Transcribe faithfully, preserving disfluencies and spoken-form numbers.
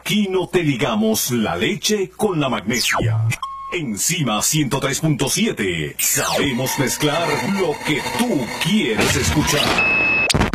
Aquí no te ligamos la leche con la magnesia. Encima ciento tres punto siete. Sabemos mezclar lo que tú quieres escuchar.